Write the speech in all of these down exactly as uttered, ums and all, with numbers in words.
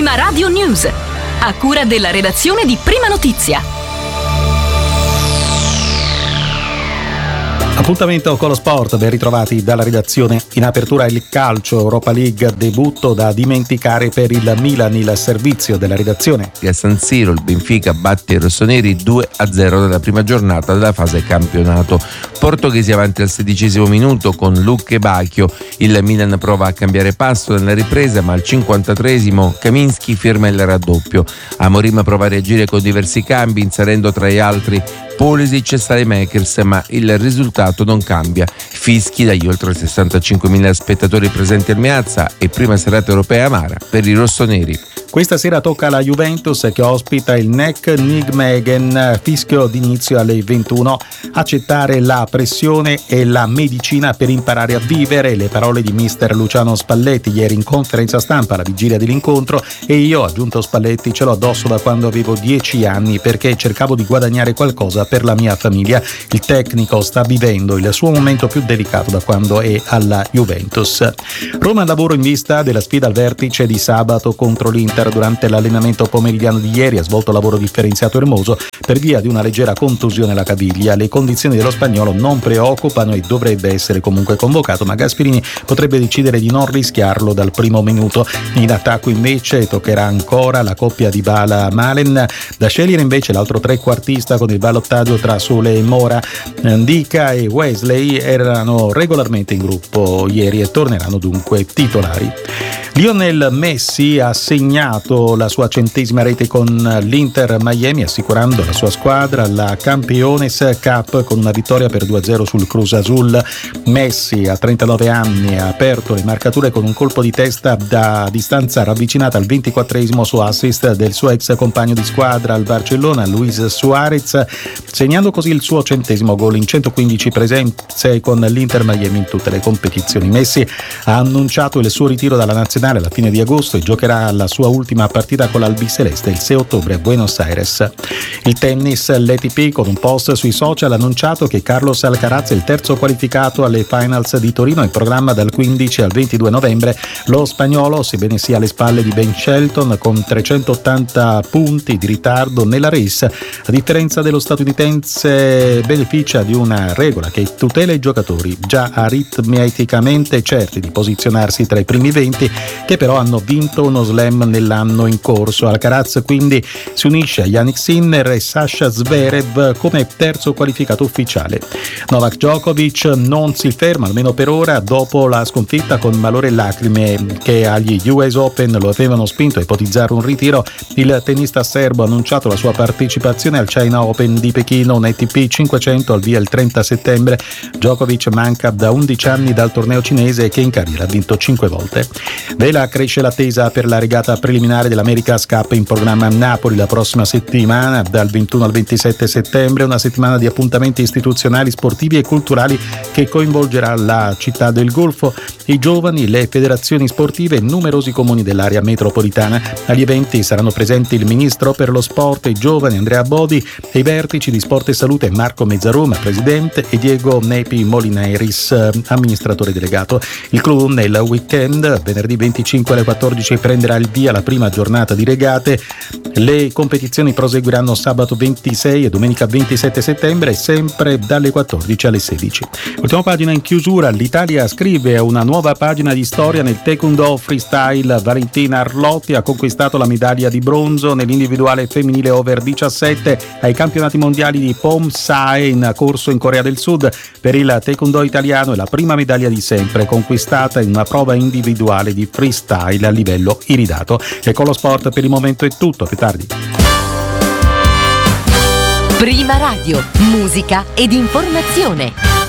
Prima Radio News, a cura della redazione di Prima Notizia. Appuntamento con lo sport, ben ritrovati dalla redazione. In apertura il calcio, Europa League, debutto da dimenticare per il Milan, il servizio della redazione. A San Siro il Benfica batte i rossoneri due a zero nella prima giornata della fase campionato. Portoghesi avanti al sedicesimo minuto con Luke Bacchio. Il Milan prova a cambiare passo nella ripresa, ma al cinquantatreesimo Kaminski firma il raddoppio. Amorim prova a reagire con diversi cambi, inserendo tra gli altri Pulisic e Saelemaekers, ma il risultato non cambia. Fischi dagli oltre sessantacinquemila spettatori presenti al Meazza e prima serata europea amara per i rossoneri. Questa sera tocca alla Juventus che ospita il N E C Nijmegen, fischio d'inizio alle ventuno. Accettare la pressione e la medicina per imparare a vivere, le parole di mister Luciano Spalletti ieri in conferenza stampa alla vigilia dell'incontro. E io, ha aggiunto Spalletti, ce l'ho addosso da quando avevo dieci anni perché cercavo di guadagnare qualcosa per la mia famiglia. Il tecnico sta vivendo il suo momento più delicato da quando è alla Juventus. Roma al lavoro in vista della sfida al vertice di sabato contro l'Inter. Durante l'allenamento pomeridiano di ieri ha svolto lavoro differenziato Hermoso per via di una leggera contusione alla caviglia. Le condizioni dello spagnolo non preoccupano e dovrebbe essere comunque convocato, ma Gasperini potrebbe decidere di non rischiarlo dal primo minuto. In attacco invece toccherà ancora la coppia di Dybala-Malen. Da scegliere invece l'altro trequartista con il ballottaggio tra Sole e Mora. Ndicka e Wesley erano regolarmente in gruppo ieri e torneranno dunque titolari. Lionel Messi ha segnato la sua centesima rete con l'Inter Miami, assicurando alla sua squadra la Campeones Cup con una vittoria per due a zero sul Cruz Azul. Messi, a trentanove anni, ha aperto le marcature con un colpo di testa da distanza ravvicinata al ventiquattresimo su assist del suo ex compagno di squadra al Barcellona, Luis Suarez, segnando così il suo centesimo gol in centoquindici presenze con l'Inter Miami in tutte le competizioni. Messi ha annunciato il suo ritiro dalla nazionale alla fine di agosto e giocherà la sua ultima partita con l'Albiceleste il sei ottobre a Buenos Aires. Il tennis, l'A T P con un post sui social ha annunciato che Carlos Alcaraz è il terzo qualificato alle finals di Torino, in programma dal quindici al ventidue novembre. Lo spagnolo, sebbene sia alle spalle di Ben Shelton con trecentottanta punti di ritardo nella race, a differenza dello statunitense beneficia di una regola che tutela i giocatori già aritmeticamente certi di posizionarsi tra i primi venti, che però hanno vinto uno slam nell'anno in corso. Alcaraz quindi si unisce a Jannik Sinner e Sasha Zverev come terzo qualificato ufficiale. Novak Djokovic non si ferma, almeno per ora, dopo la sconfitta con malore e lacrime che agli U S Open lo avevano spinto a ipotizzare un ritiro. Il tennista serbo ha annunciato la sua partecipazione al China Open di Pechino, un A T P cinquecento al via il trenta settembre. Djokovic manca da undici anni dal torneo cinese che in carriera ha vinto cinque volte. Vela cresce l'attesa per la regata preliminare dell'America's Cup in programma a Napoli la prossima settimana, dal ventuno al ventisette settembre, una settimana di appuntamenti istituzionali, sportivi e culturali che coinvolgerà la città del Golfo, i giovani, le federazioni sportive e numerosi comuni dell'area metropolitana. Agli eventi saranno presenti il ministro per lo sport e i giovani Andrea Bodi e i vertici di Sport e Salute Marco Mezzaroma, presidente, e Diego Nepi Molineris, amministratore delegato. Il clou nel weekend, venerdì venticinque alle quattordici, prenderà il via la prima giornata di regate. Le competizioni proseguiranno sabato ventisei e domenica ventisette settembre, sempre dalle quattordici alle sedici. Ultima pagina in chiusura, l'Italia scrive una nuova pagina di storia nel taekwondo freestyle. Valentina Arlotti ha conquistato la medaglia di bronzo nell'individuale femminile over diciassette ai campionati mondiali di Pomsae in corso in Corea del Sud. Per il taekwondo italiano è la prima medaglia di sempre conquistata in una prova individuale di freestyle a livello iridato. E con lo sport per il momento è tutto, più tardi. Prima Radio, musica ed informazione.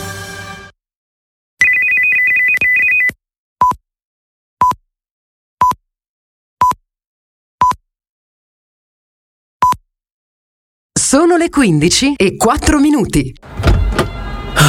Sono le quindici e quattro minuti.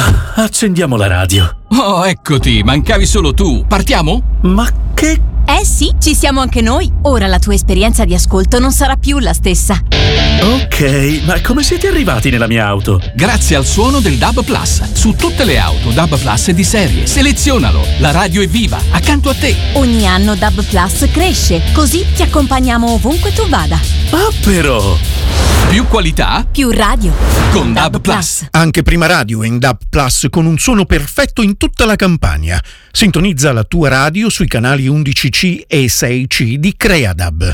Accendiamo la radio. Oh, eccoti, mancavi solo tu. Partiamo? Ma che... Eh sì! sì, ci siamo anche noi. Ora la tua esperienza di ascolto non sarà più la stessa. Ok, ma come siete arrivati nella mia auto? Grazie al suono del D A B Plus. Su tutte le auto D A B Plus è di serie. Selezionalo. La radio è viva, accanto a te. Ogni anno D A B Plus cresce, così ti accompagniamo ovunque tu vada. Ah, però! Più qualità, più radio. Con D A B Plus. Anche Prima Radio è in D A B Plus con un suono perfetto in tutta la Campania. Sintonizza la tua radio sui canali undici C e sei C di Creadab.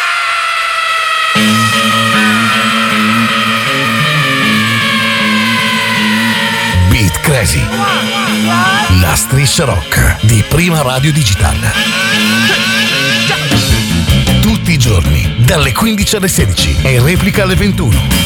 Beat Crazy, la striscia rock di Prima Radio Digital. Tutti i giorni, dalle quindici alle sedici e replica alle ventuno.